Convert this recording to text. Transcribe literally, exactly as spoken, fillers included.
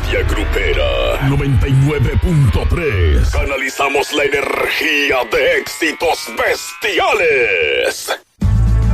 bestia grupera. noventa y nueve punto tres. Canalizamos la energía de éxitos bestiales.